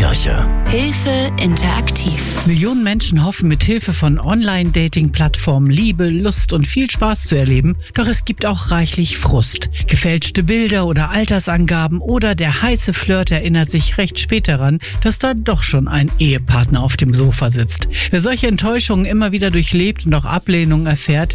Kirche. Hilfe interaktiv. Millionen Menschen hoffen mit Hilfe von Online-Dating-Plattformen Liebe, Lust und viel Spaß zu erleben, doch es gibt auch reichlich Frust. Gefälschte Bilder oder Altersangaben oder der heiße Flirt erinnert sich recht spät daran, dass da doch schon ein Ehepartner auf dem Sofa sitzt. Wer solche Enttäuschungen immer wieder durchlebt und auch Ablehnung erfährt,